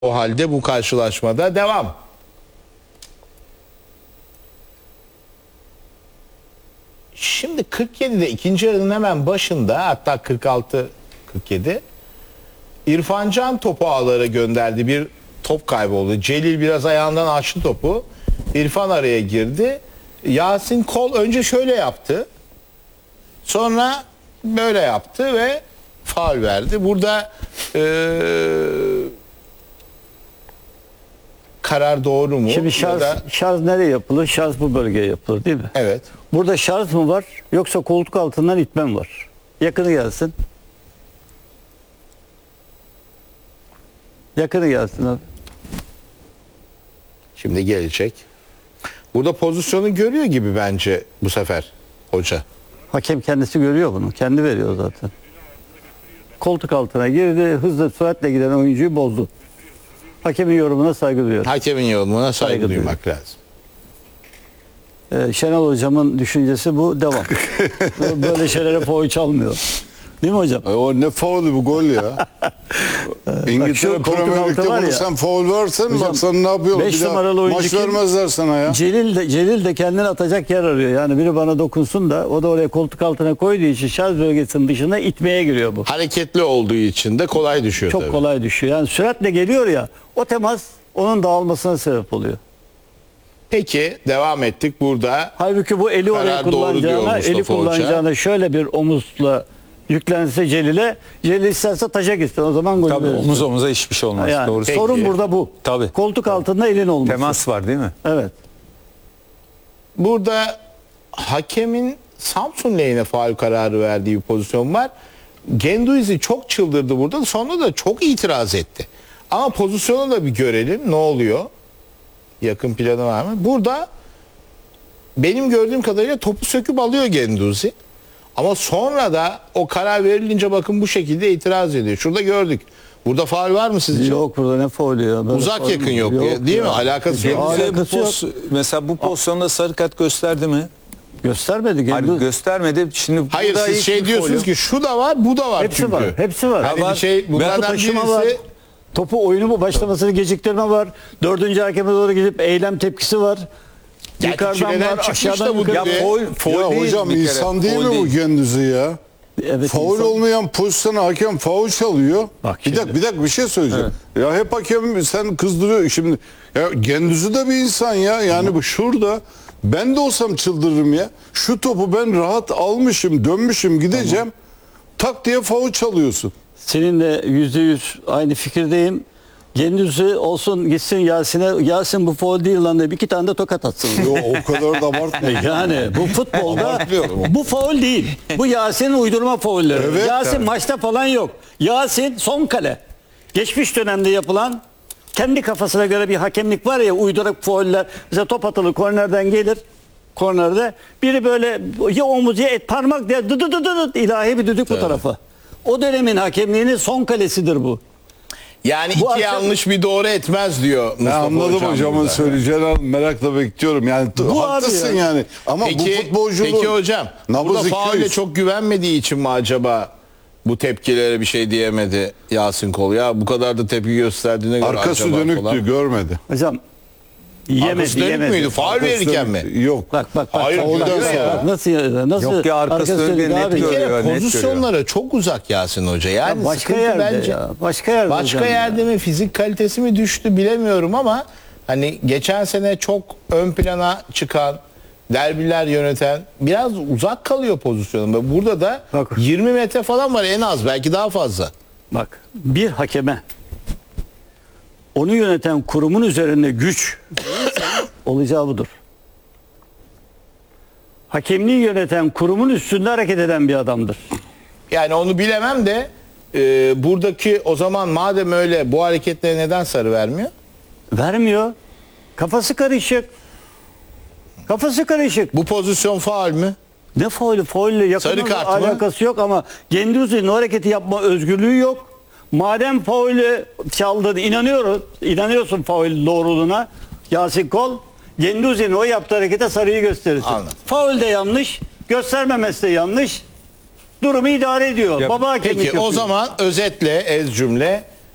O halde bu karşılaşmada devam. Şimdi 47'de ikinci yarının hemen başında, hatta 46-47 İrfan Can topu ağlara gönderdi. Bir top kayboldu. Celil biraz ayağından açtı topu. İrfan araya girdi. Yasin Kol önce şöyle yaptı. Sonra böyle yaptı ve faul verdi. Burada karar doğru mu? Şimdi şarj nereye yapılır? Şarj bu bölgeye yapılır değil mi? Evet. Burada şarj mı var yoksa koltuk altından itme mi var? Yakını gelsin. Yakını gelsin abi. Şimdi gelecek. Burada pozisyonu görüyor gibi bence bu sefer hoca. Hakem kendisi görüyor bunu. Kendi veriyor zaten. Koltuk altına girdi. Hızlı süratle giden oyuncuyu bozdu. Hakemin yorumuna saygı duyuyor. Hakemin yorumuna saygı duymak lazım. Şenol hocamın düşüncesi bu. Devam. Böyle şeylere faul çalmıyor. Değil mi hocam? O ne faulü bu gol ya. İngiltere koltuk Premier altı Lig'de var bunu ya. sen faul versen Hocam, bak sana ne yapıyorlar. 5 Bir daha numaralı oyuncu maç kim? vermezler sana ya. Celil de kendini atacak yer arıyor. Yani biri bana dokunsun da o da oraya koltuk altına koyduğu için şarj bölgesinin dışına itmeye giriyor bu. Hareketli olduğu için de kolay düşüyor Çok tabii. kolay düşüyor. Yani süratle geliyor ya, o temas onun dağılmasına sebep oluyor. Peki devam ettik burada. Halbuki bu eli oraya Karar doğru diyor kullanacağına, Mustafa eli Hoca. kullanacağına şöyle bir omuzla yüklense Celil'e, Celil isterse taca gitsin. O zaman gol Tabii verir. omuz omuza hiçbir şey olmaz. Yani Doğru. sorun burada bu. Tabii. Koltuk altında elin olması. Temas var değil mi? Evet. Burada hakemin Samsun lehine faul kararı verdiği bir pozisyon var. Genduzi çok çıldırdı burada. Sonra da çok itiraz etti. Ama pozisyonu da bir görelim. Ne oluyor? Yakın planı var mı? Burada benim gördüğüm kadarıyla topu söküp alıyor Genduzi. Ama sonra da o karar verilince bakın bu şekilde itiraz ediyor. Şurada gördük. Burada faul var mı sizce? Yok burada ne faulü ya. Böyle Uzak faul yakın mu? yok, değil mi? Alakası yok. Alakası yok. Mesela bu pozisyonda sarı kart gösterdi mi? Göstermedi. Hayır, göstermedi. Şimdi Hayır burada siz hiçbir şey faul diyorsunuz yok. ki şu da var, bu da var Hepsi çünkü. var. Hepsi var. Hani var. bir şey Topu bunlardan taşıma var. birisi Topu oyunu başlamasını geciktirme var. Dördüncü hakeme doğru gidip eylem tepkisi var. Yani Yukarıdan çileden var, çıkmış da aşağıdan bu yukarı. Ya dedi. faul Ya değil hocam bir kere. insan değil Faul mi bu Genduzi ya? Evet, Faul insan. olmayan pozisyona hakem faul çalıyor. Bak bir şimdi. dakika bir şey söyleyeceğim. Ya hep hakem sen kızdırıyor şimdi. Ya Genduzi de bir insan ya. Yani bu şurada ben de olsam çıldırırım ya. Şu topu ben rahat almışım, dönmüşüm, gideceğim. Tak diye faul çalıyorsun. Seninle %100 aynı fikirdeyim. Genduzi olsun gitsin Yasin'e. Yasin bu faul değil lan diye bir iki tane de tokat atsın. Yo, o kadar da abartma. Yani bu futbolda Abartıyorum. bu faul değil. Bu Yasin'in uydurma faulleri. Evet, Yasin evet. maçta falan yok. Yasin son kale. Geçmiş dönemde yapılan kendi kafasına göre bir hakemlik var ya, uydurak fauller. Mesela top atılır, kornerden gelir. Kornerde biri böyle ya omuz ya parmak diye dı dı dı dı ilahi bir düdük bu tarafa. O dönemin hakemliğinin son kalesidir bu. yani Bu iki akşam- yanlış bir doğru etmez diyor Ben Mustafa anladım Hocam hocamın burada. söyleyeceğini, merakla bekliyorum. Yani Bu haklısın abi ya. yani. Ama bu futbolculuğun Peki hocam nabız burada faulle 200. çok güvenmediği için mi acaba bu tepkilere bir şey diyemedi Yasin Kol? Ya bu kadar da tepki gösterdiğine göre Arkası acaba dönüktü, falan. görmedi. Hocam Arkası dönük yemedi. müydü? Faul verirken mi? Yok. Bak. Hayır, Faulden güzel sonra. ya. Bak, nasıl Yok ya, arkası dönük dönük, net abi? Bir görüyor. kere net pozisyonlara çok uzak Yasin Hoca. Yani Ya başka sıkıntı yerde bence. ya. Başka yerde. Başka hocam yerde ya. mi, fizik kalitesi mi düştü bilemiyorum ama hani geçen sene çok ön plana çıkan, derbiler yöneten biraz uzak kalıyor pozisyonunda. Burada da Bak. 20 metre falan var en az, belki daha fazla. Bak, bir hakeme onu yöneten kurumun üzerinde güç olacağı budur. Hakemliği yöneten kurumun üstünde hareket eden bir adamdır. Yani onu bilemem de buradaki o zaman madem öyle bu hareketlere neden sarı vermiyor? Vermiyor. Kafası karışık. Kafası karışık. Bu pozisyon faul mü? Ne faulü? Faulle Sarı yakın kart mı? alakası yok ama Genduzi'nin o hareketi yapma özgürlüğü yok. Madem faulü çaldın, inanıyorsun faul doğruluğuna, Yasin Kol, Genduzi'nin o yaptığı harekete sarıyı gösterirsin. Anladım. Faul de yanlış, göstermemesi de yanlış. Durumu idare ediyor. Ya, Baba hakemlik Peki yapıyor. o zaman özetle ez cümle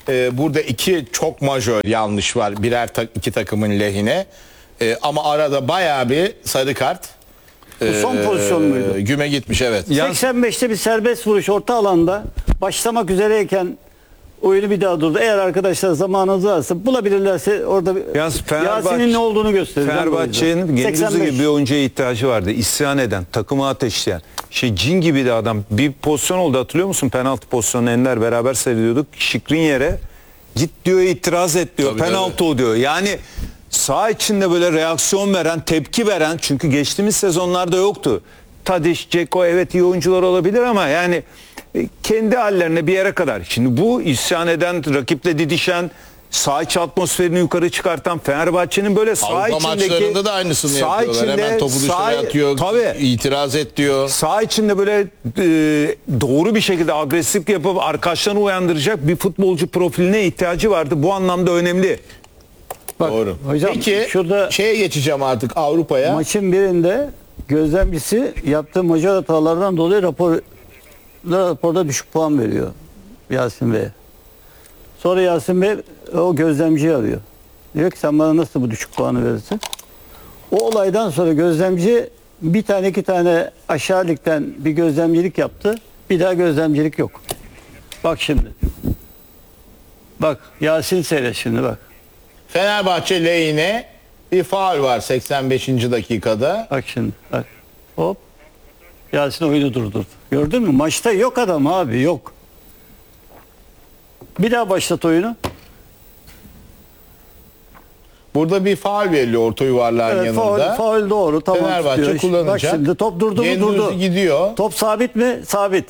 burada iki çok majör yanlış var. İki takımın lehine. Ama arada bayağı bir sarı kart. Bu son pozisyon muydu? Güme gitmiş, evet. 85'te bir serbest vuruş orta alanda başlamak üzereyken oyunu bir daha durdu. Eğer arkadaşlar zamanınız varsa bulabilirlerse orada Yalnız Yasin'in ne olduğunu göstereceğim. Fenerbahçe'nin Gendüzi 85. gibi bir oyuncuya ihtiyacı vardı. İsyan eden, takımı ateşleyen. Cin gibi de adam. Bir pozisyon oldu, hatırlıyor musun? Penaltı pozisyonu, Ender beraber seyrediyorduk. Şikrinyer'e git diyor, itiraz et diyor. Tabii, penaltı o diyor. Yani saha içinde böyle reaksiyon veren, tepki veren, çünkü geçtiğimiz sezonlarda yoktu. Tadiş, Ceko evet iyi oyuncular olabilir ama yani kendi hallerine bir yere kadar. Şimdi bu isyan eden, rakiple didişen, saha içi atmosferini yukarı çıkartan Fenerbahçe'nin böyle saha Avrupa içindeki maçlarında da aynısını saha yapıyorlar. Hemen topu dışarı atıyor, tabii, itiraz et diyor. saha içinde böyle doğru bir şekilde agresif yapıp arkadaşlarını uyandıracak bir futbolcu profiline ihtiyacı vardı. Bu anlamda önemli. Doğru. hocam, Peki şurada şeye geçeceğim artık, Avrupa'ya. maçın birinde gözlemcisi yaptığı majör hatalardan dolayı raporda düşük puan veriyor Yasin Bey'e. Sonra Yasin Bey o gözlemciyi arıyor. Diyor ki sen bana nasıl bu düşük puanı verirsin? O olaydan sonra gözlemci bir tane iki tane aşağı ligden bir gözlemcilik yaptı. Bir daha gözlemcilik yok. Bak şimdi. Bak Yasin seyret şimdi bak. Fenerbahçe lehine bir faul var 85. dakikada. Bak şimdi bak. Hop. Yasin oyunu durdurdu. Gördün mü? Maçta yok adam abi yok. Bir daha başlat oyunu. Burada bir faul veriliyor orta yuvarlağın Evet, yanında. faul doğru. Tamam. Fenerbahçe tutuyor. kullanacak. Bak şimdi top durdu mu? Gendüzi Durdu. gidiyor. Top sabit mi? Sabit.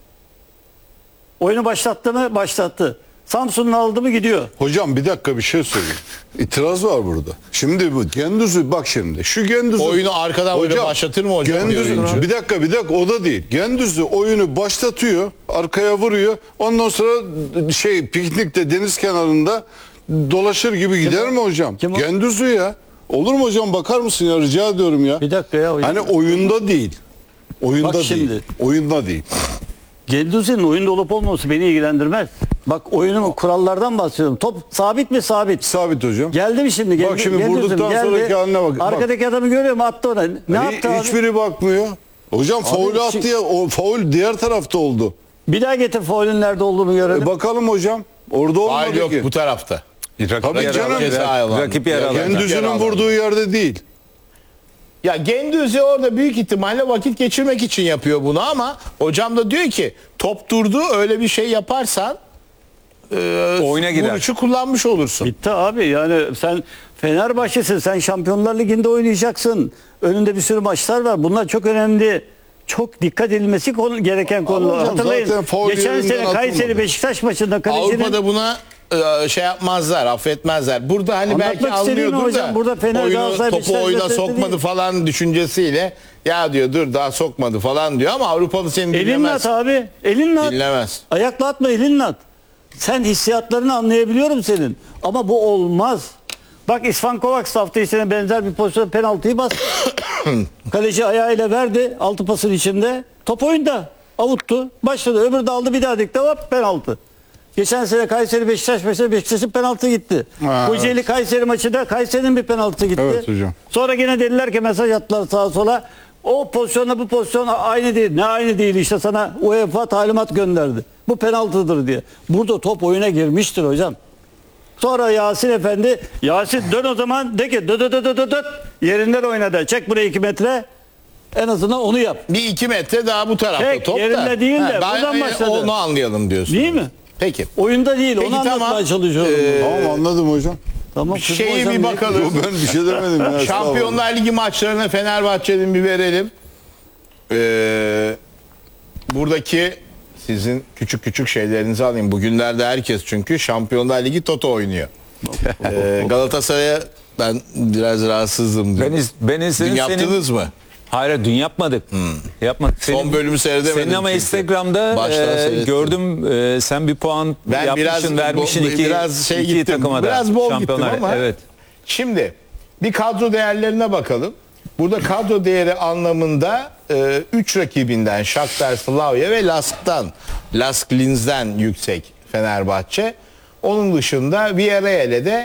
Oyunu başlattı mı? Başlattı. Samsun'un aldı mı? Gidiyor. Hocam bir dakika bir şey söyleyeyim. İtiraz var burada. Şimdi bu Gendüzi bak şimdi. Şu Gendüzi Oyunu arkadan böyle başlatır mı hocam? Gendüzi, diyor oyuncu. bir dakika o da değil. Gendüzi oyunu başlatıyor, arkaya vuruyor. Ondan sonra piknikte deniz kenarında dolaşır gibi gider mi hocam? Kim o? Gendüzi ya. Olur mu hocam, bakar mısın ya, rica ediyorum ya. Bir dakika ya. Hani oyunda değil. Oyunda Bak değil. şimdi. Oyunda değil. Gendüzi'nin oyunda olup olmaması beni ilgilendirmez. Bak oyunun kurallardan bahsediyorum. Top sabit mi? Sabit. Sabit hocam. Geldi mi şimdi? Bak şimdi Gendüzi'm vurduktan geldi. sonraki haline bak. Arkadaki adamı görüyor mu? Attı ona. Ne yaptı abi? Hiçbiri bakmıyor. Hocam faulü attı ya. O faul diğer tarafta oldu. Bir daha getir faulün nerede olduğunu görelim. Bakalım hocam. Orada olmadı Faul yok ki. bu tarafta. Tabii canım. Rakip yer alan. Gendüzi'nin vurduğu yerde değil. Ya Gendüzi orada büyük ihtimalle vakit geçirmek için yapıyor bunu ama hocam da diyor ki top durdu, öyle bir şey yaparsan Oyuna gider. vuruşu kullanmış olursun. Bitti abi yani sen Fenerbahçe'sin, sen Şampiyonlar Ligi'nde oynayacaksın. Önünde bir sürü maçlar var. Bunlar çok önemli. Çok dikkat edilmesi gereken konular. hocam Hatırlayın. zaten faul Geçen yerinden sene Kayseri atılmadı. Beşiktaş maçında kalecinin Avrupa'da buna şey yapmazlar, affetmezler. Burada hani Anlatmak belki istediğim anlıyordur hocam, da burada Fener, oyunu, Galatasaray, topu Beşiktaş oyuna meselesi sokmadı değil. falan düşüncesiyle ya diyor dur daha sokmadı falan diyor ama Avrupalı seni elinle dinlemez. at abi. Elinle at. Dinlemez. Ayakla atma, elinle at. Sen hissiyatlarını anlayabiliyorum senin. Ama bu olmaz. Bak İsvan Kovacs hafta içine benzer bir pozisyonda penaltıyı bas. Kaleci ayağıyla verdi. Altı pasın içinde. Top oyunda. Avuttu. Başladı. Öbürü de aldı, bir daha dikti. Hop penaltı. Geçen sene Kayseri Beşiktaş maçında Beşiktaş'ın penaltı gitti. Kocaeli Kayseri maçında Kayseri'nin bir penaltı gitti. Evet hocam. Sonra yine dediler ki mesaj attılar sağa sola. O pozisyonla bu pozisyon aynı değil. Ne aynı değil, işte sana UEFA talimat gönderdi. Bu penaltıdır diye. Burada top oyuna girmiştir hocam. Sonra Yasin Efendi, Yasin dön o zaman, de ki dı yerinden oynadı. Çek buraya 2 metre. En azından onu yap. Bir 2 metre daha bu tarafta Tek, top da. yerinde değil de, ben buradan başladı. onu anlayalım diyorsun. Değil mi? Peki. Oyunda değil. Peki, onu anlatmaya tamam. çalışıyorum. Tamam, anladım hocam. Tamam. kızma Şeyi hocam bir diye. bakalım. Yo, ben bir şey demedim ya. Şampiyonlar Ligi maçlarına Fenerbahçe'nin bir verelim. Buradaki sizin küçük küçük şeylerinizi alayım. Bugünlerde herkes çünkü Şampiyonlar Ligi Toto oynuyor. Galatasaray'a ben biraz rahatsızdım. Ben izledim. Dün yaptınız mı? Hayır, dün yapmadık. Yapmadık. Son bölümü seyredemedim. Senin ama çünkü. Instagram'da Baştan seyrettim. gördüm, sen bir puan Ben yapmışsın, vermişsin biraz iki gittim. takıma da. Biraz bol Şampiyonlar. gittim ama. Evet. Şimdi bir kadro değerlerine bakalım. Burada kadro değeri anlamında 3 rakibinden Shakhtar Slavia ve Lask'tan, Lask Linz'den yüksek Fenerbahçe. Onun dışında Villarreal'e de